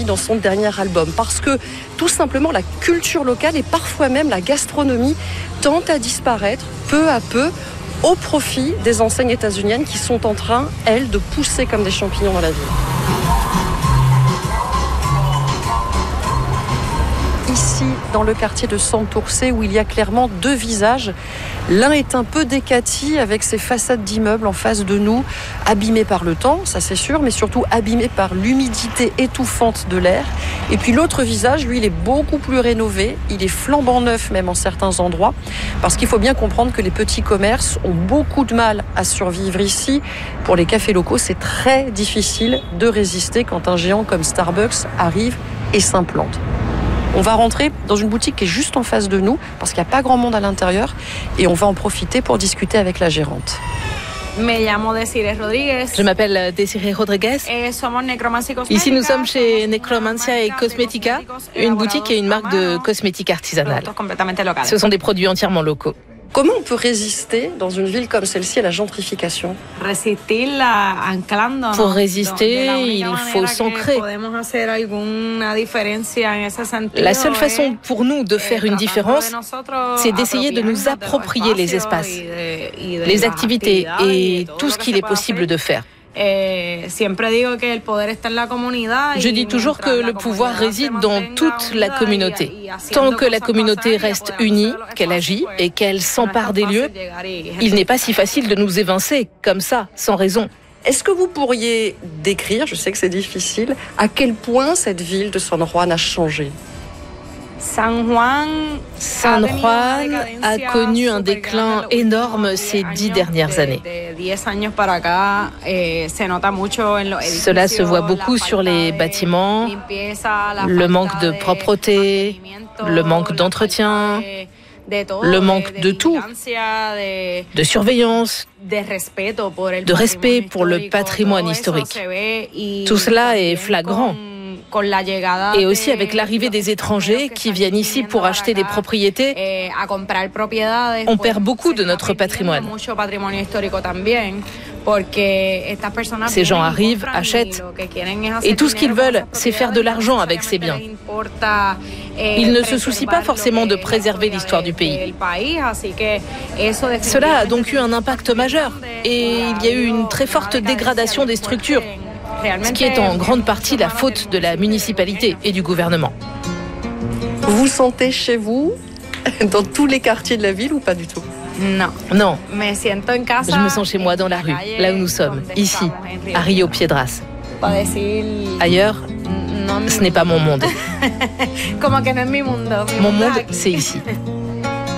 dans son dernier album. Parce que tout simplement la culture locale et parfois même la gastronomie tente à disparaître peu à peu au profit des enseignes états-uniennes qui sont en train, elles, de pousser comme des champignons dans la ville. Ici, dans le quartier de Santurce, où il y a clairement deux visages. L'un est un peu décati avec ses façades d'immeubles en face de nous, abîmées par le temps, ça c'est sûr, mais surtout abîmées par l'humidité étouffante de l'air. Et puis l'autre visage, lui, il est beaucoup plus rénové, il est flambant neuf même en certains endroits, parce qu'il faut bien comprendre que les petits commerces ont beaucoup de mal à survivre ici. Pour les cafés locaux, c'est très difficile de résister quand un géant comme Starbucks arrive et s'implante. On va rentrer dans une boutique qui est juste en face de nous, parce qu'il n'y a pas grand monde à l'intérieur, et on va en profiter pour discuter avec la gérante. Je m'appelle Desiree Rodriguez. Ici, nous sommes chez Necromancia et Cosmetica, une boutique et une marque de cosmétiques artisanales. Ce sont des produits entièrement locaux. Comment on peut résister dans une ville comme celle-ci à la gentrification ? Pour résister, il faut s'ancrer. La seule façon pour nous de faire une différence, c'est d'essayer de nous approprier les espaces, les activités et tout ce qu'il est possible de faire. Je dis toujours que le pouvoir réside dans toute la communauté. Tant que la communauté reste unie, qu'elle agit et qu'elle s'empare des lieux, il n'est pas si facile de nous évincer comme ça, sans raison. Est-ce que vous pourriez décrire, je sais que c'est difficile, à quel point cette ville de San Juan a changé ? San Juan a connu un déclin énorme ces 10 dernières années. Cela se voit beaucoup sur les bâtiments, le manque de propreté, le manque d'entretien, le manque de tout, de surveillance, de respect pour le patrimoine historique. Tout cela est flagrant. Et aussi avec l'arrivée des étrangers qui viennent ici pour acheter des propriétés, on perd beaucoup de notre patrimoine. Ces gens arrivent, achètent, et tout ce qu'ils veulent, c'est faire de l'argent avec ces biens. Ils ne se soucient pas forcément de préserver l'histoire du pays. Cela a donc eu un impact majeur, et il y a eu une très forte dégradation des structures, ce qui est en grande partie la faute de la municipalité et du gouvernement. Vous sentez chez vous, dans tous les quartiers de la ville ou pas du tout ? Non. Je me sens chez moi dans la rue, là où nous sommes, ici, à Rio Piedras. Ailleurs, ce n'est pas mon monde. Mon monde, c'est ici.